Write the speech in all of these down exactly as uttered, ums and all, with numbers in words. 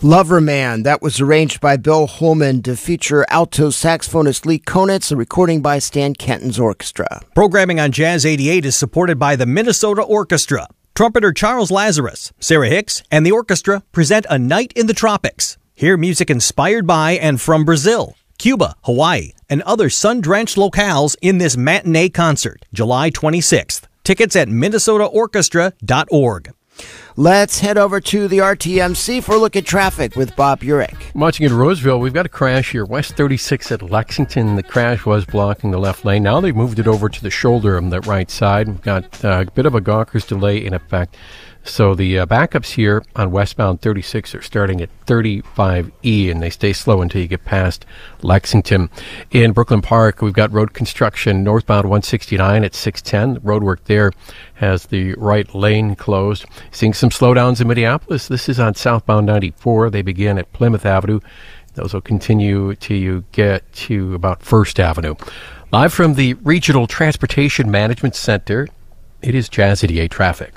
Lover Man, that was arranged by Bill Holman to feature alto saxophonist Lee Konitz, a recording by Stan Kenton's orchestra. Programming on Jazz eighty-eight is supported by the Minnesota Orchestra. Trumpeter Charles Lazarus, Sarah Hicks, and the orchestra present A Night in the Tropics. Hear music inspired by and from Brazil, Cuba, Hawaii, and other sun-drenched locales in this matinee concert, July twenty-sixth. Tickets at minnesota orchestra dot org. Let's head over to the R T M C for a look at traffic with Bob Urich. Watching in Roseville, we've got a crash here. West thirty-six at Lexington. The crash was blocking the left lane. Now they've moved it over to the shoulder on the right side. We've got uh, a bit of a Gawker's delay in effect. So the uh, backups here on westbound thirty-six are starting at thirty-five E, and they stay slow until you get past Lexington. In Brooklyn Park, we've got road construction northbound one sixty-nine at six ten. The road work there has the right lane closed. Seeing some slowdowns in Minneapolis. This is on southbound ninety-four. They begin at Plymouth Avenue. Those will continue till you get to about First Avenue. Live from the Regional Transportation Management Center, it is Jazz eighty-eight Traffic.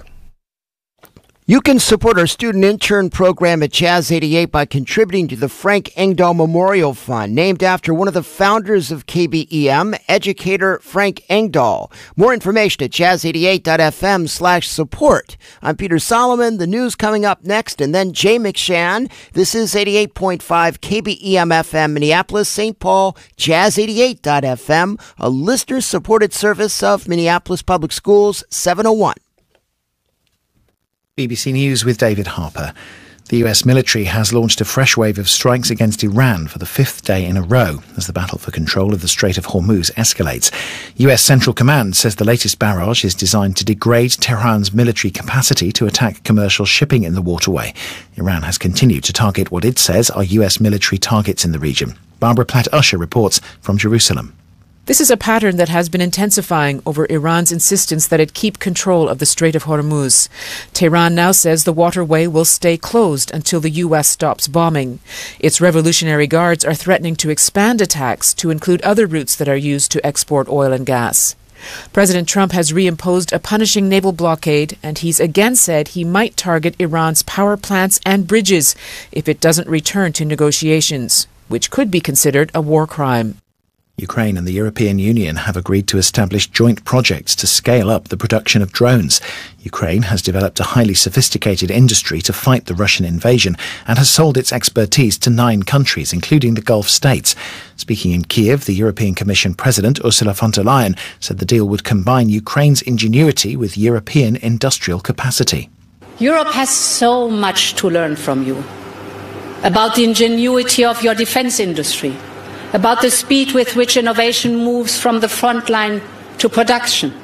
You can support our student intern program at Jazz eighty-eight by contributing to the Frank Engdahl Memorial Fund, named after one of the founders of K B E M, educator Frank Engdahl. More information at jazz eighty-eight dot f m slash support. I'm Peter Solomon. The news coming up next, and then Jay McShann. This is eighty-eight point five K B E M F M Minneapolis, Saint Paul, jazz eighty-eight dot f m, a listener-supported service of Minneapolis Public Schools, seven oh one. B B C News with David Harper. The U S military has launched a fresh wave of strikes against Iran for the fifth day in a row as the battle for control of the Strait of Hormuz escalates. U S Central Command says the latest barrage is designed to degrade Tehran's military capacity to attack commercial shipping in the waterway. Iran has continued to target what it says are U S military targets in the region. Barbara Platt-Usher reports from Jerusalem. This is a pattern that has been intensifying over Iran's insistence that it keep control of the Strait of Hormuz. Tehran now says the waterway will stay closed until the U S stops bombing. Its Revolutionary Guards are threatening to expand attacks to include other routes that are used to export oil and gas. President Trump has reimposed a punishing naval blockade, and he's again said he might target Iran's power plants and bridges if it doesn't return to negotiations, which could be considered a war crime. Ukraine and the European Union have agreed to establish joint projects to scale up the production of drones. Ukraine has developed a highly sophisticated industry to fight the Russian invasion and has sold its expertise to nine countries, including the Gulf states. Speaking in Kiev, the European Commission President Ursula von der Leyen said the deal would combine Ukraine's ingenuity with European industrial capacity. Europe has so much to learn from you about the ingenuity of your defense industry, about the speed with which innovation moves from the front line to production,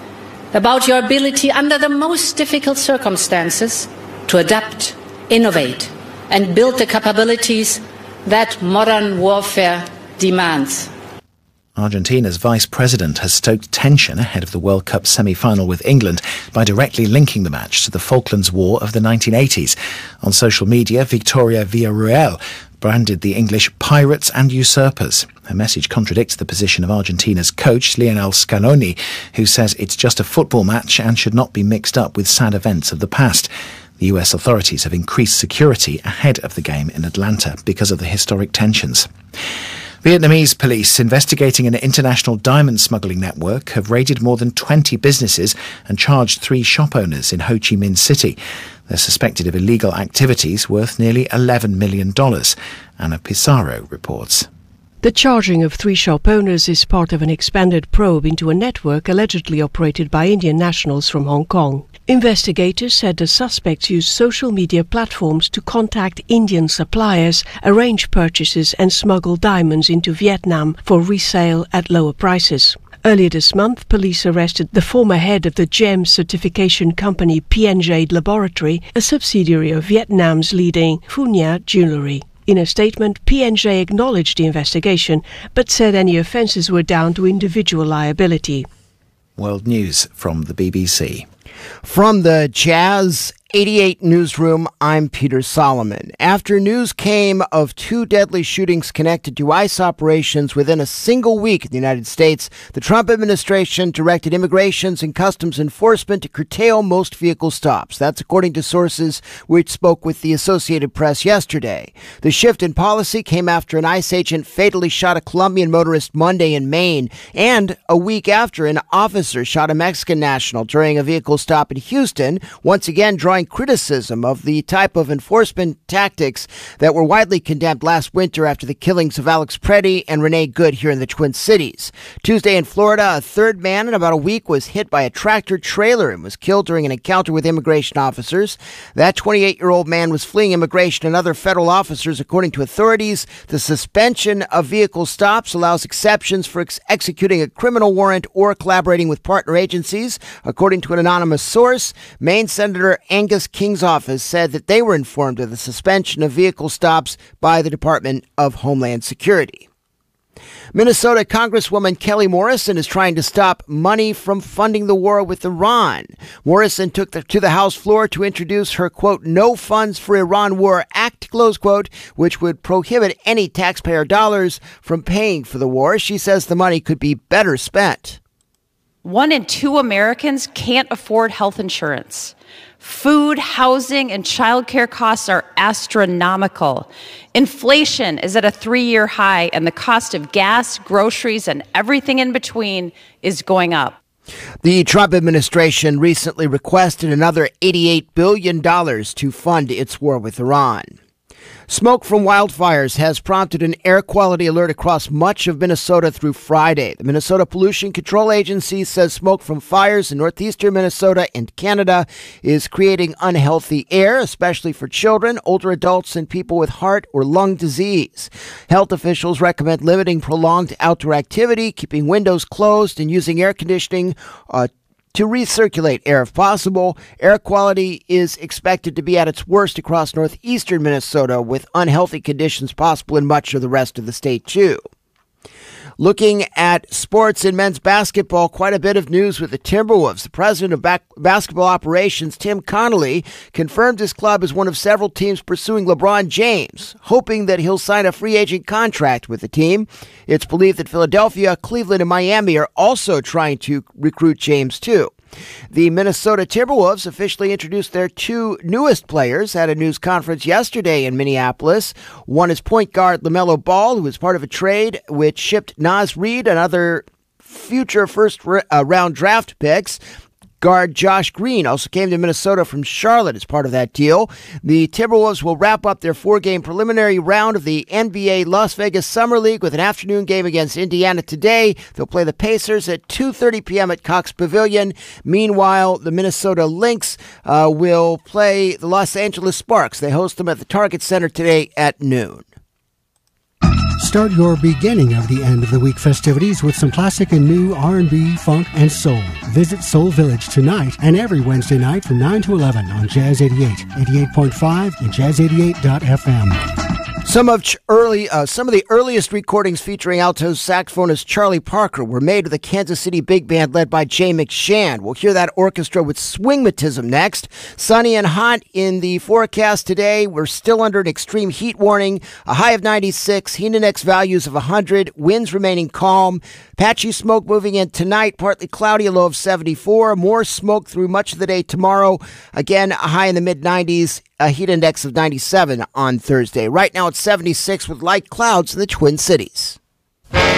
about your ability under the most difficult circumstances to adapt, innovate, and build the capabilities that modern warfare demands. Argentina's vice president has stoked tension ahead of the World Cup semi-final with England by directly linking the match to the Falklands War of the nineteen eighties. On social media, Victoria Villarreal branded the English pirates and usurpers. Her message contradicts the position of Argentina's coach, Lionel Scaloni, who says it's just a football match and should not be mixed up with sad events of the past. The U S authorities have increased security ahead of the game in Atlanta because of the historic tensions. Vietnamese police investigating an international diamond smuggling network have raided more than twenty businesses and charged three shop owners in Ho Chi Minh City. They're suspected of illegal activities worth nearly eleven million dollars. Anna Pissarro reports. The charging of three shop owners is part of an expanded probe into a network allegedly operated by Indian nationals from Hong Kong. Investigators said the suspects used social media platforms to contact Indian suppliers, arrange purchases and smuggle diamonds into Vietnam for resale at lower prices. Earlier this month, police arrested the former head of the gem certification company P N J Laboratory, a subsidiary of Vietnam's leading Phu Nha Jewellery. In a statement, P N J acknowledged the investigation, but said any offences were down to individual liability. World News from the B B C. From the Jazz eighty-eight Newsroom, I'm Peter Solomon. After news came of two deadly shootings connected to ICE operations within a single week in the United States, the Trump administration directed Immigrations and Customs Enforcement to curtail most vehicle stops. That's according to sources which spoke with the Associated Press yesterday. The shift in policy came after an ICE agent fatally shot a Colombian motorist Monday in Maine, and a week after an officer shot a Mexican national during a vehicle stop in Houston, once again drawing criticism of the type of enforcement tactics that were widely condemned last winter after the killings of Alex Preddy and Renee Good here in the Twin Cities. Tuesday in Florida, a third man in about a week was hit by a tractor trailer and was killed during an encounter with immigration officers. That twenty-eight-year-old man was fleeing immigration and other federal officers, according to authorities. The suspension of vehicle stops allows exceptions for ex- executing a criminal warrant or collaborating with partner agencies. According to an anonymous source, Maine Senator Angus King's office said that they were informed of the suspension of vehicle stops by the Department of Homeland Security. Minnesota Congresswoman Kelly Morrison is trying to stop money from funding the war with Iran. Morrison took the, to the House floor to introduce her, quote, No Funds for Iran War Act, close quote, which would prohibit any taxpayer dollars from paying for the war. She says the money could be better spent. One in two Americans can't afford health insurance. Food, housing, and childcare costs are astronomical. Inflation is at a three-year high, and the cost of gas, groceries, and everything in between is going up. The Trump administration recently requested another eighty-eight billion dollars to fund its war with Iran. Smoke from wildfires has prompted an air quality alert across much of Minnesota through Friday. The Minnesota Pollution Control Agency says smoke from fires in northeastern Minnesota and Canada is creating unhealthy air, especially for children, older adults, and people with heart or lung disease. Health officials recommend limiting prolonged outdoor activity, keeping windows closed, and using air conditioning uh, to recirculate air if possible. Air quality is expected to be at its worst across northeastern Minnesota, with unhealthy conditions possible in much of the rest of the state, too. Looking at sports in men's basketball, quite a bit of news with the Timberwolves. The president of back- basketball operations, Tim Connolly, confirmed his club is one of several teams pursuing LeBron James, hoping that he'll sign a free agent contract with the team. It's believed that Philadelphia, Cleveland, and Miami are also trying to recruit James, too. The Minnesota Timberwolves officially introduced their two newest players at a news conference yesterday in Minneapolis. One is point guard LaMelo Ball, who is part of a trade which shipped Naz Reid and other future first-round draft picks. Guard Josh Green also came to Minnesota from Charlotte as part of that deal. The Timberwolves will wrap up their four-game preliminary round of the N B A Las Vegas Summer League with an afternoon game against Indiana today. They'll play the Pacers at two thirty p.m. at Cox Pavilion. Meanwhile, the Minnesota Lynx uh, will play the Los Angeles Sparks. They host them at the Target Center today at noon. Start your beginning of the end of the week festivities with some classic and new R and B, funk, and soul. Visit Soul Village tonight and every Wednesday night from nine to eleven on Jazz eighty-eight, eighty-eight point five, and jazz eighty-eight dot f m. Some of ch- early, uh, some of the earliest recordings featuring alto saxophonist Charlie Parker were made with the Kansas City Big Band led by Jay McShann. We'll hear that orchestra with Swingmatism next. Sunny and hot in the forecast today. We're still under an extreme heat warning. A high of ninety-six, heat index values of one hundred, winds remaining calm. Patchy smoke moving in tonight, partly cloudy, a low of seventy-four. More smoke through much of the day tomorrow. Again, a high in the mid nineties. A heat index of ninety-seven on Thursday. Right now it's seventy-six with light clouds in the Twin Cities.